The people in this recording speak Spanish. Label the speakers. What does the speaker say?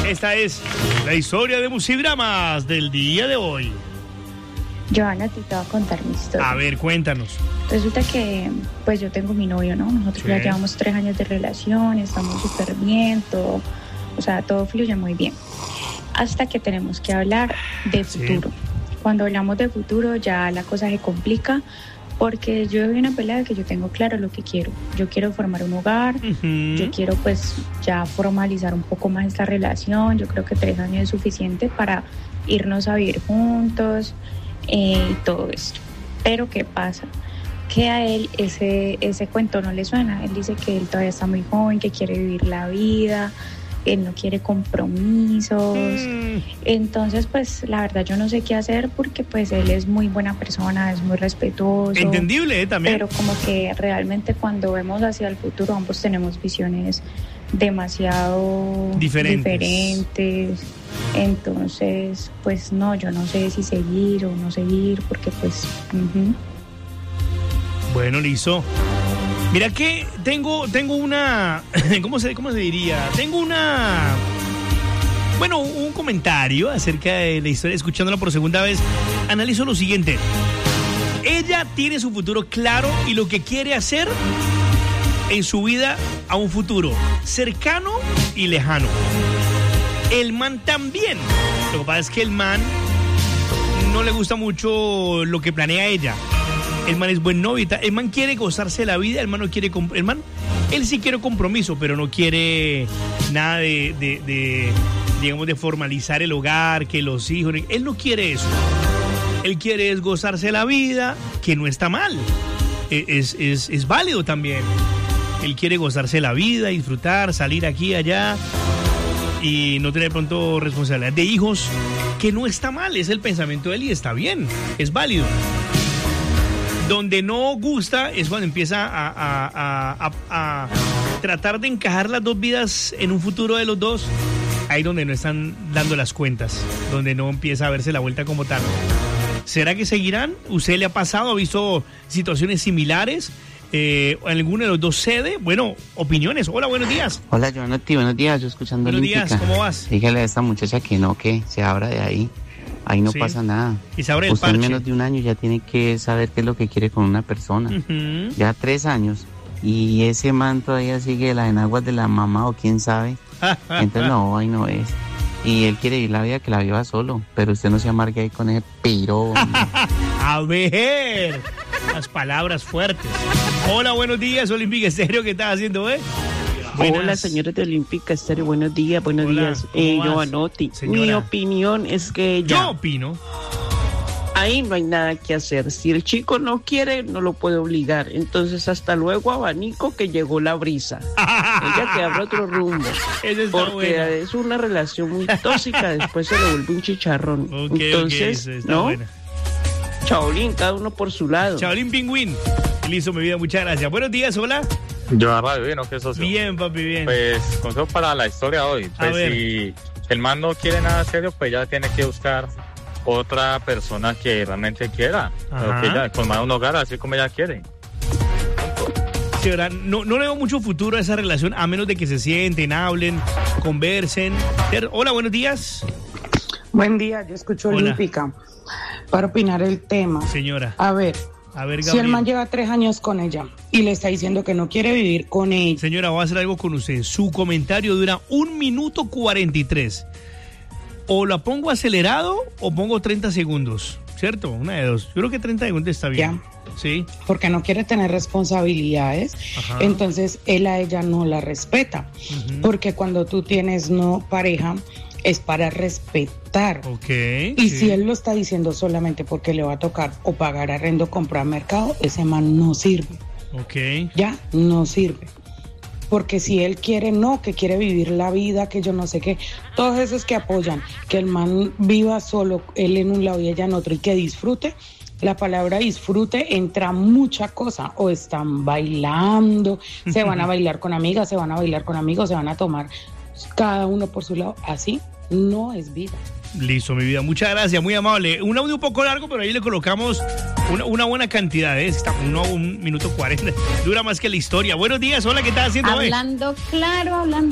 Speaker 1: Esta es la historia de Musidramas del día de hoy.
Speaker 2: Joana, te voy a contar mi historia.
Speaker 1: A ver, cuéntanos.
Speaker 2: Resulta que, pues yo tengo mi novio, ¿no? Nosotros ya llevamos 3 años de relación, estamos súper bien, todo, o sea, todo fluye muy bien. Hasta que tenemos que hablar de futuro. Cuando hablamos de futuro ya la cosa se complica, porque yo doy una pelea que yo tengo claro lo que quiero. Yo quiero formar un hogar, yo quiero pues ya formalizar un poco más esta relación. Yo creo que 3 años es suficiente para irnos a vivir juntos y todo esto. Pero ¿qué pasa? Que a él ese cuento no le suena. Él dice que él todavía está muy joven, que quiere vivir la vida, él no quiere compromisos. Entonces pues la verdad yo no sé qué hacer, porque pues él es muy buena persona, es muy respetuoso,
Speaker 1: entendible también,
Speaker 2: pero como que realmente cuando vemos hacia el futuro ambos tenemos visiones demasiado diferentes. Entonces pues no, yo no sé si seguir o no seguir, porque pues
Speaker 1: Bueno, listo. Mira que tengo una, ¿cómo se diría? Tengo un comentario acerca de la historia, escuchándola por segunda vez. Analizo lo siguiente. Ella tiene su futuro claro y lo que quiere hacer en su vida a un futuro cercano y lejano. El man también. Lo que pasa es que el man no le gusta mucho lo que planea ella. El man es buen novio, el man quiere gozarse la vida, el man no quiere, él sí quiere compromiso, pero no quiere nada de formalizar el hogar, que los hijos, él no quiere eso. Él quiere es gozarse la vida, que no está mal, es válido también. Él quiere gozarse la vida, disfrutar, salir aquí y allá y no tener pronto responsabilidad de hijos, que no está mal, es el pensamiento de él y está bien, es válido. Donde no gusta es cuando empieza a tratar de encajar las dos vidas en un futuro de los dos. Ahí donde no están dando las cuentas, donde no empieza a verse la vuelta como tal. ¿Será que seguirán? ¿Usted le ha pasado? ¿Ha visto situaciones similares? ¿Alguno de los dos cede? Bueno, opiniones. Hola, buenos días.
Speaker 3: Hola, Joanati, buenos días. Yo escuchando
Speaker 1: Buenos
Speaker 3: Olímpica.
Speaker 1: días, ¿cómo vas?
Speaker 3: Dígale a esta muchacha que no, que se abra de ahí. Ahí no pasa nada.
Speaker 1: Y se abre el
Speaker 3: Usted
Speaker 1: parche.
Speaker 3: en menos de un año ya tiene que saber qué es lo que quiere con una persona. Ya 3 años. Y ese man todavía sigue las enaguas de la mamá o quién sabe. Entonces no, ahí no es. Y él quiere vivir la vida que la viva solo. Pero usted no se amargue ahí con ese piro.
Speaker 1: A ver, las palabras fuertes. Hola, buenos días, Olímpica Estéreo, ¿qué estás haciendo, Buenas.
Speaker 4: Hola, señores de Olímpica Estéreo, buenos días.
Speaker 1: Hola,
Speaker 4: días. Giovanotti, mi opinión es que ya...
Speaker 1: Yo opino.
Speaker 4: Ahí no hay nada que hacer. Si el chico no quiere, no lo puede obligar. Entonces, hasta luego, abanico, que llegó la brisa. Ella que abra otro rumbo. Porque es una relación muy tóxica, después se le vuelve un chicharrón. Entonces, ¿no? Buena. Chaolín, cada uno por su lado.
Speaker 1: Chaolín Pingüín. Listo, mi vida, muchas gracias. Buenos días, hola.
Speaker 5: Yo a radio, ¿bien o qué, socio?
Speaker 1: Bien, papi, bien.
Speaker 5: Pues, consejo para la historia de hoy. Pues, si el man no quiere nada serio, pues ya tiene que buscar otra persona que realmente quiera. Pero que ella formar un hogar así como ella quiere.
Speaker 1: Sí, ¿verdad? No le veo mucho futuro a esa relación, a menos de que se sienten, hablen, conversen. Hola, buenos días.
Speaker 6: Buen día, yo escucho Olímpica para opinar el tema.
Speaker 1: Señora.
Speaker 6: A ver,
Speaker 1: Gabriel.
Speaker 6: Si el man lleva 3 años con ella y le está diciendo que no quiere vivir con ella.
Speaker 1: Señora, voy a hacer algo con usted. Su comentario dura 1 minuto 43. O la pongo acelerado o pongo 30 segundos. ¿Cierto? Una de dos. Yo creo que 30 segundos está bien.
Speaker 6: Ya.
Speaker 1: Sí.
Speaker 6: Porque no quiere tener responsabilidades. Ajá. Entonces él a ella no la respeta. Porque cuando tú tienes pareja, es para respetar.
Speaker 1: Okay,
Speaker 6: y si él lo está diciendo solamente porque le va a tocar o pagar arrendo, comprar mercado, ese man no sirve.
Speaker 1: Okay.
Speaker 6: Ya, no sirve. Porque si él quiere, que quiere vivir la vida, que yo no sé qué, todos esos que apoyan, que el man viva solo, él en un lado y ella en otro, y que disfrute, la palabra disfrute entra mucha cosa, o están bailando, se van a bailar con amigas, se van a bailar con amigos, se van a tomar cada uno por su lado, así no es vida.
Speaker 1: Listo, mi vida, muchas gracias, muy amable. Un audio un poco largo, pero ahí le colocamos una buena cantidad, está 1 minuto 40, dura más que la historia. Buenos días, hola, ¿qué estás haciendo
Speaker 2: hoy? Hablando claro, hablando